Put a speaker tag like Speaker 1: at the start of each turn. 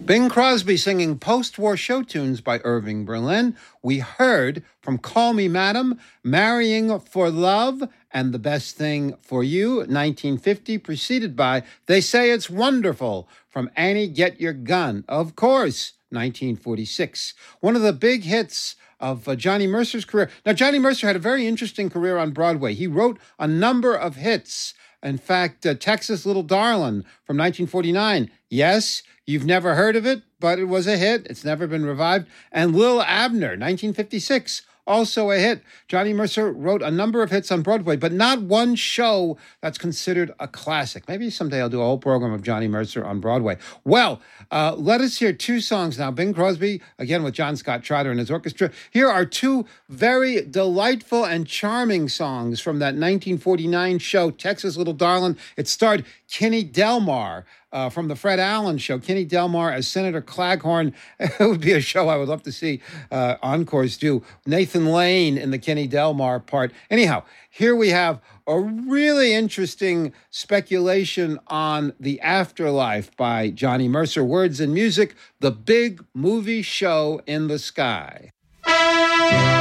Speaker 1: Bing Crosby singing post-war show tunes by Irving Berlin. We heard from Call Me Madam, Marrying for Love, and The Best Thing for You, 1950, preceded by They Say It's Wonderful from Annie Get Your Gun, of course, 1946. One of the big hits of Johnny Mercer's career. Now, Johnny Mercer had a very interesting career on Broadway. He wrote a number of hits. In fact, Texas Little Darlin' from 1949. Yes, you've never heard of it, but it was a hit. It's never been revived. And Lil Abner, 1956. Also a hit. Johnny Mercer wrote a number of hits on Broadway, but not one show that's considered a classic. Maybe someday I'll do a whole program of Johnny Mercer on Broadway. Well, let us hear two songs now. Bing Crosby, again with John Scott Trotter and his orchestra. Here are two very delightful and charming songs from that 1949 show, Texas Little Darlin'. It starred Kenny Delmar from the Fred Allen Show. Kenny Delmar as Senator Claghorn. It would be a show I would love to see encores do. Nathan Lane in the Kenny Delmar part. Anyhow, here we have a really interesting speculation on the afterlife by Johnny Mercer. Words and music, The Big Movie Show in the Sky.